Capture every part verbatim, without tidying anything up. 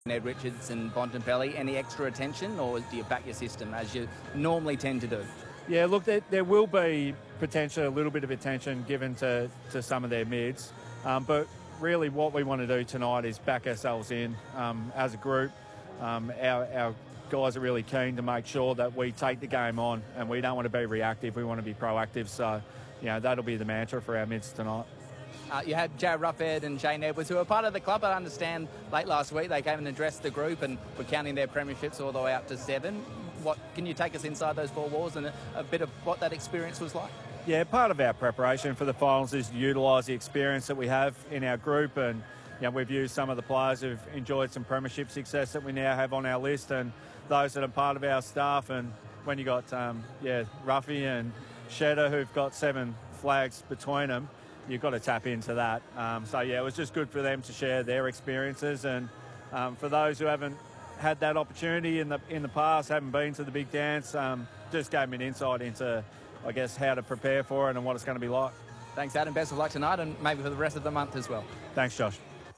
Ned Richards and Bontempelli, any extra attention, or do you back your system as you normally tend to do? Yeah, look, there, there will be potentially a little bit of attention given to, to some of their mids, um, but really what we want to do tonight is back ourselves in um, as a group. Um, our, our guys are really keen to make sure that we take the game on, and we don't want to be reactive, we want to be proactive. So, you know, that'll be the mantra for our mids tonight. Uh, you had Jared Ruffhead and Shane Edwards, who are part of the club. I understand late last week they came and addressed the group and were counting their premierships all the way up to seven. What can you take us inside those four walls and a, a bit of what that experience was like? Yeah, part of our preparation for the finals is to utilise the experience that we have in our group, and you know, we've used some of the players who've enjoyed some premiership success that we now have on our list, and those that are part of our staff. And when you got um, yeah Ruffy and Shedder who've got seven flags between them, you've got to tap into that. Um, so, yeah, it was just good for them to share their experiences. And um, for those who haven't had that opportunity in the in the past, haven't been to the big dance, um, just gave me an insight into, I guess, how to prepare for it and what it's going to be like. Thanks, Adam. Best of luck tonight and maybe for the rest of the month as well. Thanks, Josh.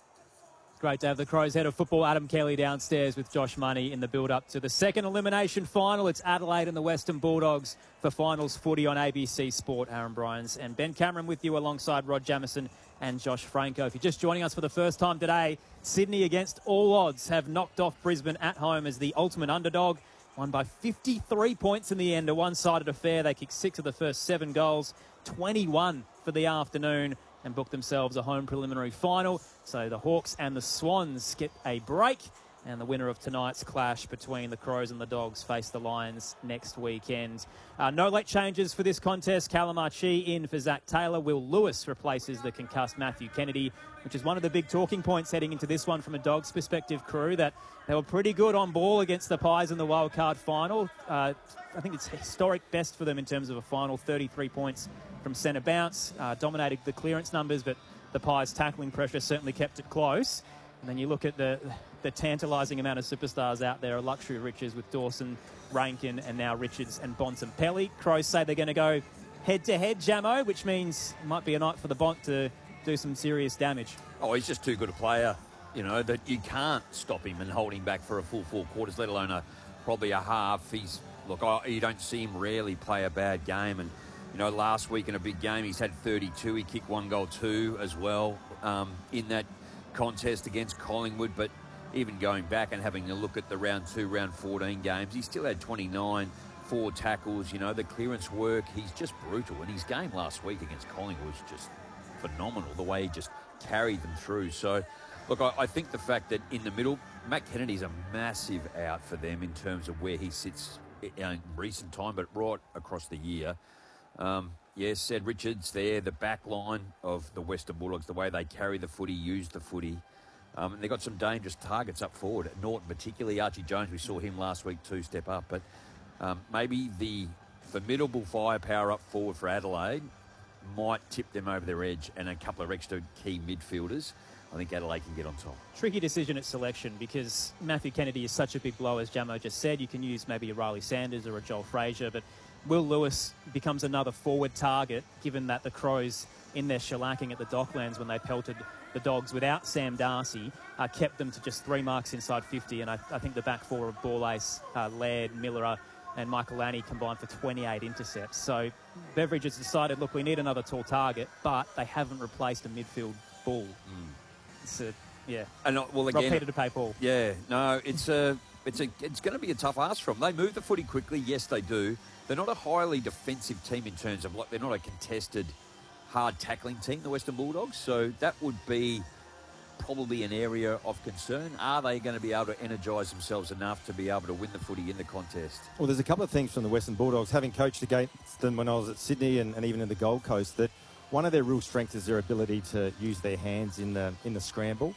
Great to have the Crows head of football, Adam Kelly, downstairs with Josh Money in the build-up to the second elimination final. It's Adelaide and the Western Bulldogs for finals footy on A B C Sport. Aaron Bryans and Ben Cameron with you alongside Rod Jamieson and Josh Franco. If you're just joining us for the first time today, Sydney against all odds have knocked off Brisbane at home as the ultimate underdog. Won by fifty-three points in the end, a one-sided affair. They kicked six of the first seven goals, twenty-one for the afternoon, and booked themselves a home preliminary final. So the Hawks and the Swans get a break, and the winner of tonight's clash between the Crows and the Dogs face the Lions next weekend. Uh, no late changes for this contest. Callum Archie in for Zach Taylor. Will Lewis replaces the concussed Matthew Kennedy, which is one of the big talking points heading into this one from a Dogs perspective, Crew, that they were pretty good on ball against the Pies in the wildcard final. Uh, I think it's historic best for them in terms of a final, thirty-three points from centre bounce. Uh, dominated the clearance numbers, but the Pies' tackling pressure certainly kept it close. And then you look at the the tantalising amount of superstars out there, a luxury of riches with Dawson, Rankin, and now Richards and Bontempelli. Crows say they're going to go head-to-head, Jamo, which means it might be a night for the Bont to do some serious damage. Oh, he's just too good a player, you know, that you can't stop him and hold him back for a full four quarters, let alone a probably a half. He's look, oh, you don't see him rarely play a bad game, and you know, last week in a big game, he's had thirty-two. He kicked one goal too as well um, in that contest against Collingwood. But even going back and having a look at the round two, round fourteen games, he still had twenty-nine, four tackles. You know, the clearance work, he's just brutal. And his game last week against Collingwood was just phenomenal, the way he just carried them through. So, look, I, I think the fact that in the middle, Matt Kennedy's a massive out for them in terms of where he sits in recent time, but right across the year. Um, yes, Sid Richards there, the back line of the Western Bulldogs, the way they carry the footy, use the footy. Um, and they've got some dangerous targets up forward. Norton particularly, Archie Jones, we saw him last week too step up. But um, maybe the formidable firepower up forward for Adelaide might tip them over their edge, and a couple of extra key midfielders. I think Adelaide can get on top. Tricky decision at selection because Matthew Kennedy is such a big blow, as Jamo just said. You can use maybe a Riley Sanders or a Joel Frazier, but Will Lewis becomes another forward target, given that the Crows, in their shellacking at the Docklands when they pelted the Dogs without Sam Darcy, uh, kept them to just three marks inside fifty. And I, I think the back four of Ball Ace, uh, Laird, Miller, and Michael Lanny combined for twenty-eight intercepts. So Beveridge has decided, look, we need another tall target, but they haven't replaced a midfield bull. Mm. It's a, yeah, and uh, well, again, Rob Peter to pay Paul. Yeah, no, it's a, it's a, it's going to be a tough ask from them. They move the footy quickly, yes, they do. They're not a highly defensive team in terms of, like, they're not a contested, hard tackling team, the Western Bulldogs. So that would be probably an area of concern. Are they going to be able to energise themselves enough to be able to win the footy in the contest? Well, there's a couple of things from the Western Bulldogs. Having coached against them when I was at Sydney and, and even in the Gold Coast, that one of their real strengths is their ability to use their hands in the in the scramble.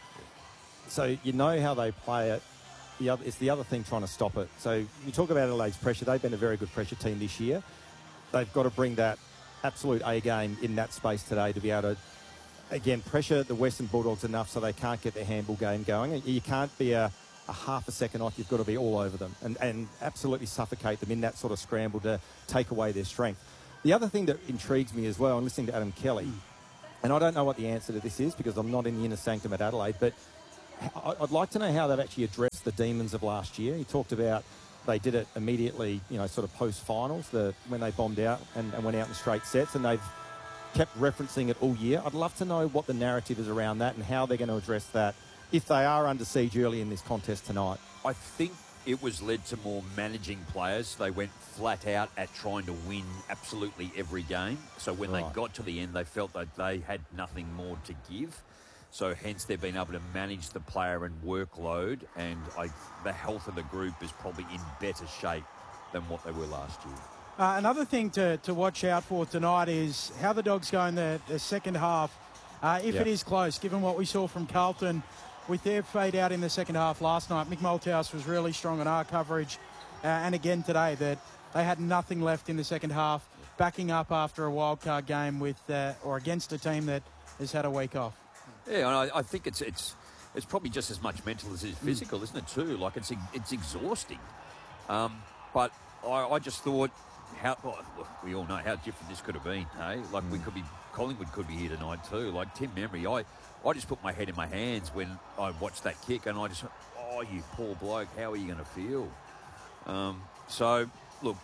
So you know how they play it. The other, it's the other thing trying to stop it. So you talk about Adelaide's pressure. They've been a very good pressure team this year. They've got to bring that absolute A game in that space today to be able to, again, pressure the Western Bulldogs enough so they can't get their handball game going. You can't be a, a half a second off. You've got to be all over them and, and absolutely suffocate them in that sort of scramble to take away their strength. The other thing that intrigues me as well, I'm listening to Adam Kelly, and I don't know what the answer to this is because I'm not in the inner sanctum at Adelaide, but I'd like to know how they've actually addressed the demons of last year. He talked about they did it immediately, you know, sort of post-finals, the, when they bombed out and, and went out in straight sets, and they've kept referencing it all year. I'd love to know what the narrative is around that and how they're going to address that if they are under siege early in this contest tonight. I think it was led to more managing players. They went flat out at trying to win absolutely every game. So when Right. they got to the end, they felt that they had nothing more to give. So hence they've been able to manage the player and workload, and I, the health of the group is probably in better shape than what they were last year. Uh, another thing to, to watch out for tonight is how the Dogs go in the, the second half. Uh, if Yep. it is close, given what we saw from Carlton with their fade out in the second half last night, Mick Malthouse was really strong on our coverage, uh, and again today, that they had nothing left in the second half, backing up after a wildcard game with uh, or against a team that has had a week off. Yeah, and I, I think it's it's it's probably just as much mental as it is physical, isn't it? Too like it's it's exhausting. Um, but I, I just thought, how well, look, we all know how different this could have been. Hey, like we could be Collingwood could be here tonight too. Like Tim Memory, I I just put my head in my hands when I watched that kick, and I just, oh, you poor bloke, how are you going to feel? Um, so look,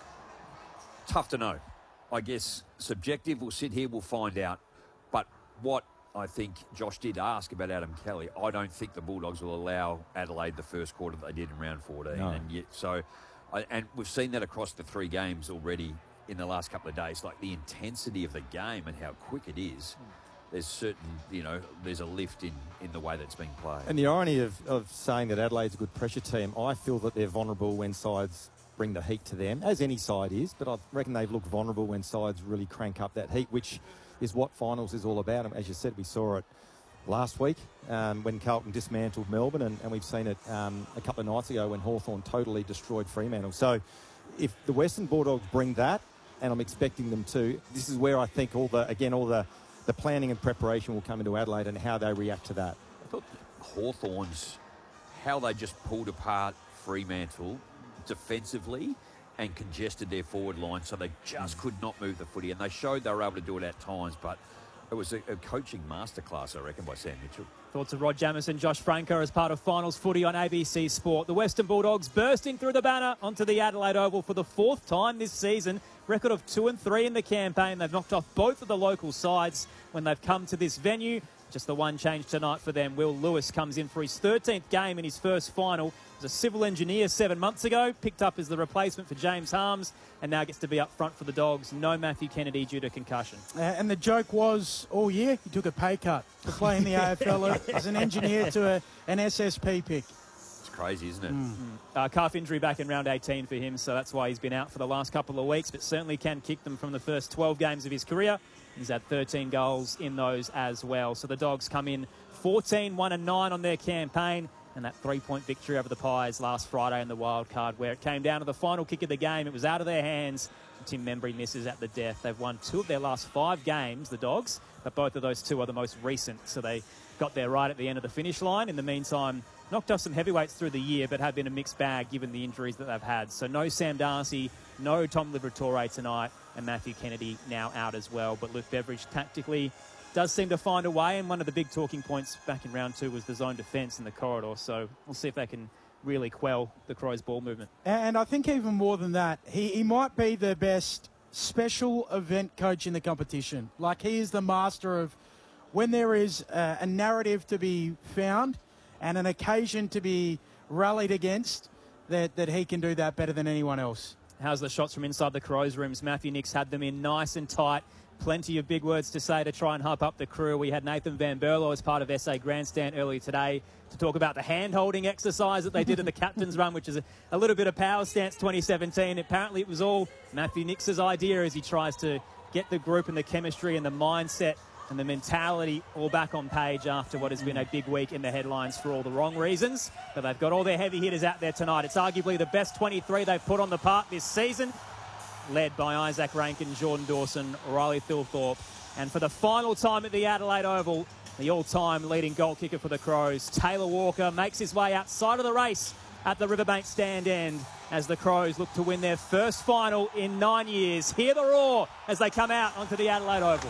tough to know. I guess subjective. We'll sit here, we'll find out. But what I think Josh did ask about Adam Kelly, I don't think the Bulldogs will allow Adelaide the first quarter that they did in round fourteen. No. And yet, so, I, and we've seen that across the three games already in the last couple of days, like the intensity of the game and how quick it is. There's certain, you know, there's a lift in, in the way that's being played. And the irony of, of saying that Adelaide's a good pressure team, I feel that they're vulnerable when sides bring the heat to them, as any side is, but I reckon they've looked vulnerable when sides really crank up that heat, which is what finals is all about. And as you said, we saw it last week um, when Carlton dismantled Melbourne, and, and we've seen it um, a couple of nights ago when Hawthorn totally destroyed Fremantle. So if the Western Bulldogs bring that, and I'm expecting them to, this is where I think all the, again, all the, the planning and preparation will come into Adelaide and how they react to that. I thought Hawthorn's, how they just pulled apart Fremantle defensively and congested their forward line, so they just could not move the footy, and they showed they were able to do it at times, but it was a, a coaching masterclass, I reckon, by Sam Mitchell. Thoughts of Rod Jamieson, Josh Franco as part of Finals Footy on A B C Sport. The Western Bulldogs bursting through the banner onto the Adelaide Oval for the fourth time this season. Record of two and three in the campaign. They've knocked off both of the local sides when they've come to this venue. Just the one change tonight for them. Will Lewis comes in for his thirteenth game in his first final. He was a civil engineer seven months ago, picked up as the replacement for James Harms, and now gets to be up front for the Dogs. No Matthew Kennedy due to concussion. Uh, and the joke was all year he took a pay cut to play in the A F L as an engineer to a, an S S P pick. It's crazy, isn't it? Mm. Uh, calf injury back in round eighteen for him, so that's why he's been out for the last couple of weeks, but certainly can kick them from the first twelve games of his career. He's had thirteen goals in those as well. So the Dogs come in fourteen, one and nine on their campaign, and that three-point victory over the Pies last Friday in the wild card, where it came down to the final kick of the game. It was out of their hands. Tim Membry misses at the death. They've won two of their last five games, the Dogs, but both of those two are the most recent. So they got there right at the end of the finish line. In the meantime, knocked off some heavyweights through the year, but have been a mixed bag given the injuries that they've had. So no Sam Darcy, no Tom Liberatore tonight, and Matthew Kennedy now out as well. But Luke Beveridge tactically does seem to find a way, and one of the big talking points back in round two was the zone defence in the corridor. So we'll see if they can really quell the Crows' ball movement. And I think even more than that, he, he might be the best special event coach in the competition. Like, he is the master of when there is a, a narrative to be found and an occasion to be rallied against, that, that he can do that better than anyone else. How's the shots from inside the Crows' rooms? Matthew Nicks had them in nice and tight. Plenty of big words to say to try and hype up the crew. We had Nathan Van Berlo as part of S A Grandstand earlier today to talk about the hand-holding exercise that they did at the captain's run, which is a, a little bit of Power Stance twenty seventeen. Apparently it was all Matthew Nicks' idea as he tries to get the group and the chemistry and the mindset and the mentality all back on page after what has been a big week in the headlines for all the wrong reasons. But they've got all their heavy hitters out there tonight. It's arguably the best twenty-three they've put on the park this season, led by Isaac Rankin, Jordan Dawson, Riley Thilthorpe. And for the final time at the Adelaide Oval, the all-time leading goal kicker for the Crows, Taylor Walker, makes his way outside of the race at the Riverbank stand end as the Crows look to win their first final in nine years. Hear the roar as they come out onto the Adelaide Oval.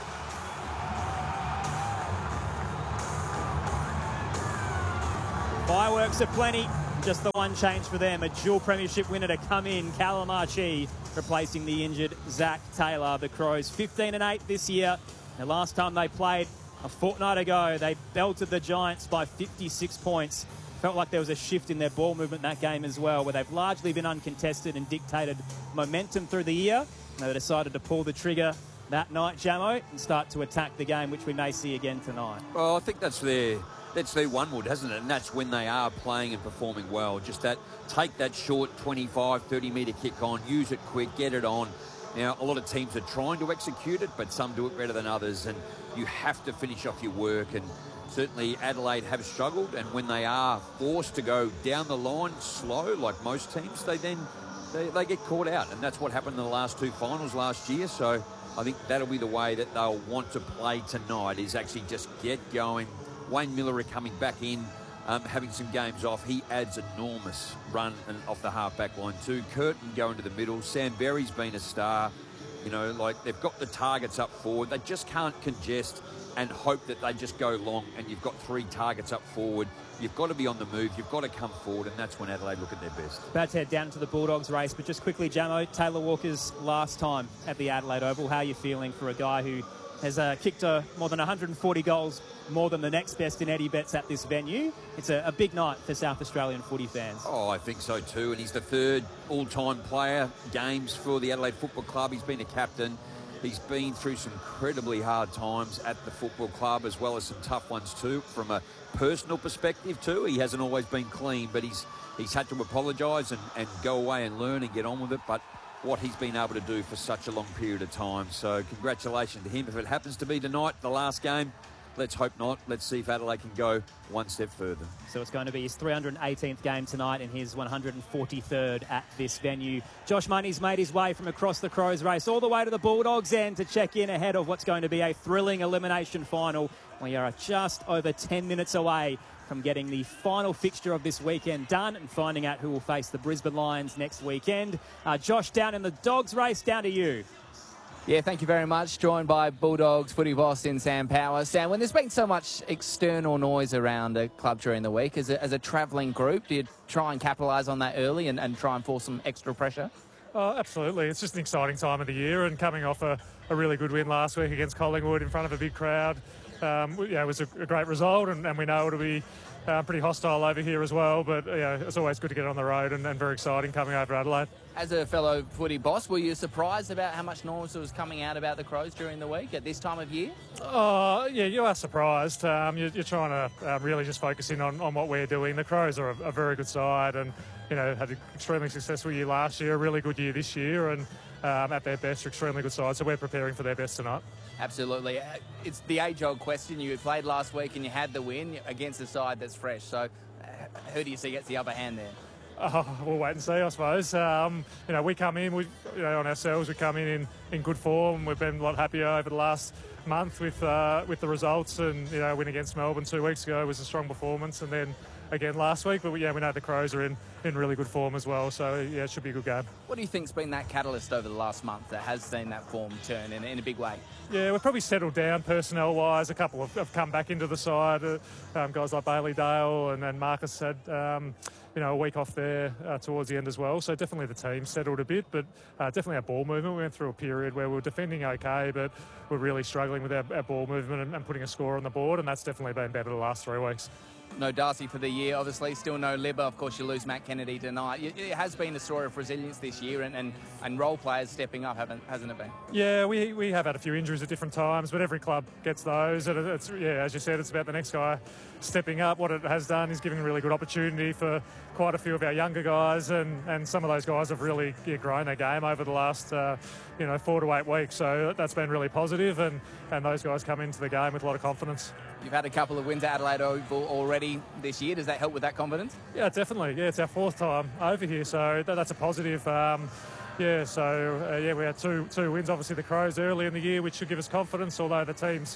Fireworks aplenty. Just the one change for them. A dual premiership winner to come in. Callum Archie replacing the injured Zach Taylor. The Crows fifteen and eight this year. The last time they played a fortnight ago, they belted the Giants by fifty-six points. Felt like there was a shift in their ball movement in that game as well, where they've largely been uncontested and dictated momentum through the year. And they decided to pull the trigger that night, Jamo, and start to attack the game, which we may see again tonight. Well, I think that's their that's their one wood, hasn't it? And that's when they are playing and performing well. Just that, take that short twenty-five, thirty metre kick on, use it quick, get it on. Now, a lot of teams are trying to execute it, but some do it better than others, and you have to finish off your work. And certainly Adelaide have struggled, and when they are forced to go down the line slow, like most teams, they then they, they get caught out. And that's what happened in the last two finals last year. So I think that'll be the way that they'll want to play tonight, is actually just get going. Wayne Miller coming back in, um, having some games off. He adds enormous run and off the half-back line too. Curtin going to the middle. Sam Berry's been a star. You know, like, they've got the targets up forward. They just can't congest and hope that they just go long and you've got three targets up forward. You've got to be on the move. You've got to come forward, and that's when Adelaide look at their best. About to head down to the Bulldogs race, but just quickly, Jamo, Taylor Walker's last time at the Adelaide Oval. How are you feeling for a guy who has uh, kicked uh, more than one hundred forty goals, more than the next best in Eddie Betts at this venue? It's a, a big night for South Australian footy fans. Oh, I think so too. And he's the third all-time player games for the Adelaide Football Club. He's been a captain. He's been through some incredibly hard times at the football club, as well as some tough ones too, from a personal perspective too. He hasn't always been clean, but he's he's had to apologise and, and go away and learn and get on with it. But what he's been able to do for such a long period of time. So congratulations to him. If it happens to be tonight, the last game, let's hope not. Let's see if Adelaide can go one step further. So it's going to be his three hundred eighteenth game tonight and his one hundred forty-third at this venue. Josh Money's made his way from across the Crows race all the way to the Bulldogs end to check in ahead of what's going to be a thrilling elimination final. We are just over ten minutes away from getting the final fixture of this weekend done and finding out who will face the Brisbane Lions next weekend. Uh, Josh, down in the Dogs race, down to you. Yeah, thank you very much. Joined by Bulldogs footy boss in Sam Power. Sam, when there's been so much external noise around the club during the week, as a, as a travelling group, do you try and capitalise on that early and, and try and force some extra pressure? Oh, absolutely. It's just an exciting time of the year, and coming off a, a really good win last week against Collingwood in front of a big crowd, um, yeah, it was a, a great result, and, and we know it'll be uh, pretty hostile over here as well. But yeah, it's always good to get on the road, and, and very exciting coming over Adelaide. As a fellow footy boss, were you surprised about how much noise was coming out about the Crows during the week at this time of year? Oh, yeah, you are surprised. Um, you're, you're trying to um, really just focus in on, on what we're doing. The Crows are a, a very good side, and you know, had an extremely successful year last year, a really good year this year, and um, at their best, extremely good side. So we're preparing for their best tonight. Absolutely. It's the age-old question. You played last week and you had the win against a side that's fresh. So who do you see gets the upper hand there? Oh, we'll wait and see, I suppose. Um, you know, we come in, we, you know, on ourselves, we come in, in in good form. We've been a lot happier over the last month with uh, with the results, and you know, win against Melbourne two weeks ago was a strong performance, and then again last week. But yeah, we know the Crows are in, in really good form as well, so yeah, it should be a good game. What do you think's been that catalyst over the last month that has seen that form turn in, in a big way? Yeah, we've probably settled down personnel-wise. A couple have, have come back into the side. Uh, um, guys like Bailey Dale and then Marcus had, um, you know, a week off there uh, towards the end as well. So definitely the team settled a bit, but uh, definitely our ball movement. We went through a period where we were defending okay, but we're really struggling with our, our ball movement and, and putting a score on the board, and that's definitely been better the last three weeks. No Darcy for the year, obviously. Still no Libba. Of course, you lose Matt Kennedy tonight. It has been a story of resilience this year, and, and, and role players stepping up, haven't, hasn't it been? Yeah, we we have had a few injuries at different times, but every club gets those. And it's, yeah, as you said, it's about the next guy stepping up. What it has done is giving a really good opportunity for quite a few of our younger guys, and, and some of those guys have really yeah, grown their game over the last uh, you know four to eight weeks. So that's been really positive, and, and those guys come into the game with a lot of confidence. You've had a couple of wins at Adelaide Oval already this year. Does that help with that confidence? Yeah, definitely. Yeah, it's our fourth time over here, so that, that's a positive. Um, yeah, so uh, yeah, we had two two wins. Obviously, the Crows early in the year, which should give us confidence. Although the team's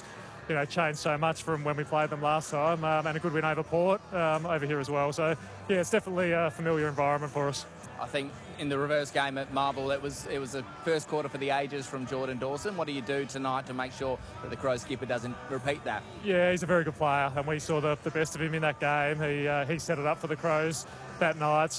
you know, changed so much from when we played them last time, um, and a good win over Port um, over here as well. So, yeah, it's definitely a familiar environment for us. I think in the reverse game at Marvel, it was it was a first quarter for the ages from Jordan Dawson. What do you do tonight to make sure that the Crows skipper doesn't repeat that? Yeah, he's a very good player, and we saw the, the best of him in that game. He uh, he set it up for the Crows that night.